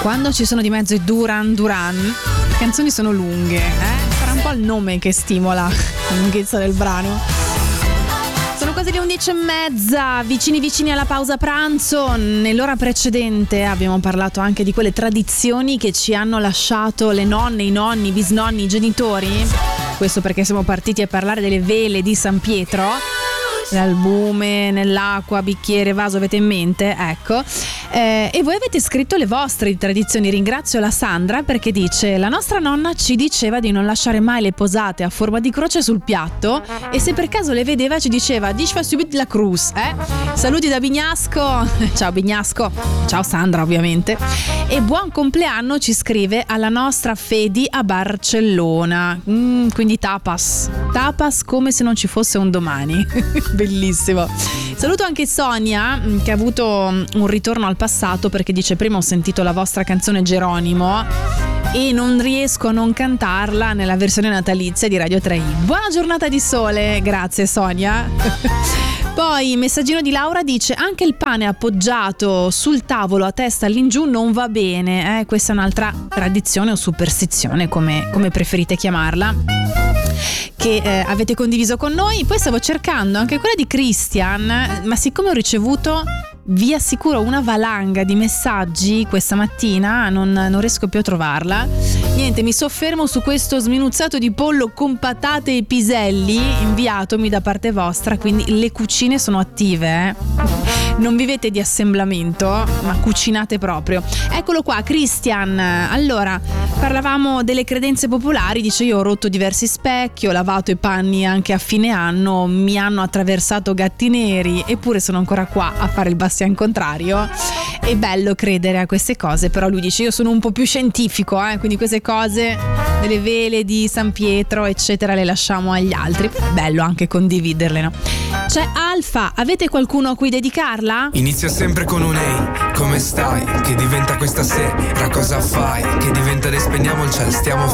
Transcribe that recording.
Quando ci sono di mezzo i Duran Duran, le canzoni sono lunghe, sarà un po' il nome che stimola la lunghezza del brano. Sono quasi le 11:30, vicini alla pausa pranzo. Nell'ora precedente abbiamo parlato anche di quelle tradizioni che ci hanno lasciato le nonne, i nonni, i bisnonni, i genitori. Questo perché siamo partiti a parlare delle vele di San Pietro. L'albume, nell'acqua, bicchiere, vaso, avete in mente? Ecco. E voi avete scritto le vostre tradizioni. Ringrazio la Sandra perché dice: la nostra nonna ci diceva di non lasciare mai le posate a forma di croce sul piatto, e se per caso le vedeva ci diceva "Dici fa subito la cruz". Saluti da Bignasco. Ciao Bignasco. Ciao Sandra, ovviamente. E buon compleanno ci scrive alla nostra Fedi a Barcellona. Quindi tapas come se non ci fosse un domani. Bellissimo. Saluto anche Sonia, che ha avuto un ritorno al passato perché dice: prima ho sentito la vostra canzone Geronimo e non riesco a non cantarla nella versione natalizia di Radio 3i. Buona giornata di sole, grazie Sonia. Poi messaggino di Laura dice: anche il pane appoggiato sul tavolo a testa all'ingiù non va bene. Questa è un'altra tradizione o superstizione, come preferite chiamarla, che avete condiviso con noi. Poi stavo cercando anche quella di Christian, ma siccome ho ricevuto, vi assicuro, una valanga di messaggi questa mattina, non riesco più a trovarla. Niente, mi soffermo su questo sminuzzato di pollo con patate e piselli inviatomi da parte vostra, quindi le cucine sono attive, non vivete di assemblamento, ma cucinate proprio. Eccolo qua, Christian. Allora, parlavamo delle credenze popolari. Dice: io ho rotto diversi specchi, ho lavato i panni anche a fine anno, mi hanno attraversato gatti neri, eppure sono ancora qua a fare il bastian contrario. È bello credere a queste cose, però lui dice: io sono un po' più scientifico, quindi queste cose delle vele di San Pietro eccetera le lasciamo agli altri. Però è bello anche condividerle, no? C'è Alfa, avete qualcuno a cui dedicarla? Inizia sempre con un ehi, come stai? Che diventa questa sera, cosa fai? Che diventa spegniamo il cielo, stiamo